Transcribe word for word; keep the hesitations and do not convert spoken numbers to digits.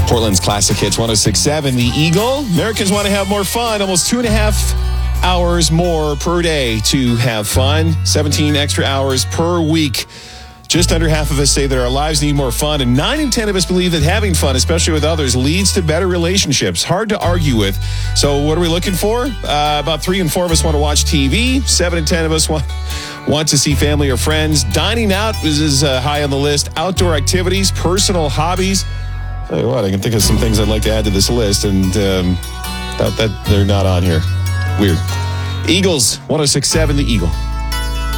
Portland's Classic Hits one oh six point seven. The Eagle. Americans want to have more fun. Almost two and a half hours more per day to have fun. seventeen extra hours per week. Just under half of us say that our lives need more fun, and nine in ten of us believe that having fun, especially with others, leads to better relationships. Hard to argue with. So what are we looking for? Uh, about three in four of us want to watch T V. Seven in ten of us want, want to see family or friends. Dining out is, is uh, high on the list. Outdoor activities, personal hobbies. Tell you what, I can think of some things I'd like to add to this list, and um, that, that they're not on here. Weird. Eagles, one oh six point seven, The Eagle.